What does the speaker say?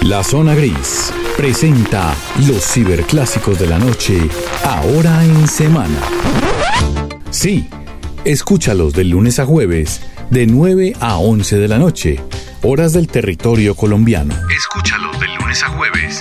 La Zona Gris presenta los ciberclásicos de la noche, ahora en semana. Sí, escúchalos de lunes a jueves, de 9 a 11 de la noche, horas del territorio colombiano. Escúchalos de lunes a jueves,